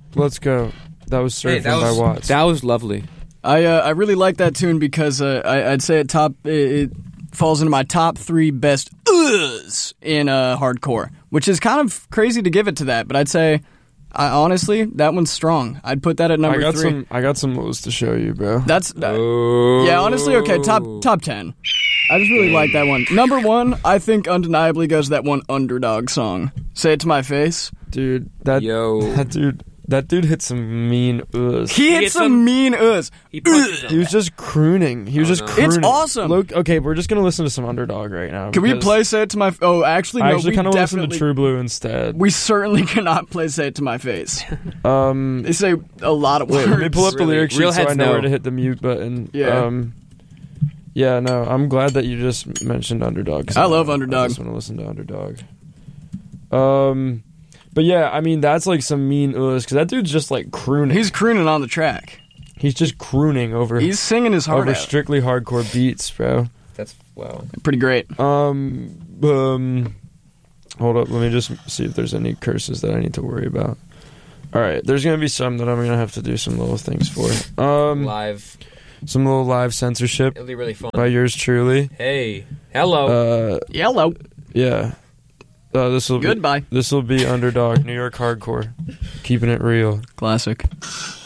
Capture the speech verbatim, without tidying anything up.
Let's go. That was Surfing Hey, that was- by Watts. That was lovely. I uh, I really like that tune because uh, I, I'd say it top it, it falls into my top three best uhs in uh, hardcore, which is kind of crazy to give it to that, but I'd say I, honestly that one's strong. I'd put that at number I got three. some. I got some lows to show you, bro. That's uh, Oh. yeah, honestly, okay, top top ten. I just really like that one. Number one, I think undeniably goes to that one Underdog song. Say It to My Face. Dude, that Yo. that dude, that dude hit some mean uhs. He hit hit some some- mean uhs. He punches He was just crooning. He was Oh, just no. crooning. It's awesome. Look, okay, we're just gonna listen to some Underdog right now. Can we because play Say It to My Face? Oh, actually, I no, actually we kind of listen to definitely... True Blue instead. We certainly cannot play Say It to My Face. Um, They say a lot of wait, words. let me pull up the Really? lyric sheet Real so I heads know know. where to hit the mute button. Yeah. Um, yeah, no, I'm glad that you just mentioned Underdog. 'cause I love Underdog. I just want to listen to Underdog. Um, but yeah, I mean that's like some mean uhs because that dude's just like crooning. He's crooning on the track. He's just crooning over He's singing his heart over out. strictly hardcore beats, bro. That's wow. Pretty great. Um, um, hold up. Let me just see if there's any curses that I need to worry about. All right, there's gonna be some that I'm gonna have to do some little things for. Um, Live. some little live censorship It'll be really fun. by yours truly. Hey. Hello. Uh, Yellow. yeah. Uh, this will be Goodbye. this will be Underdog, New York hardcore, keeping it real. Classic.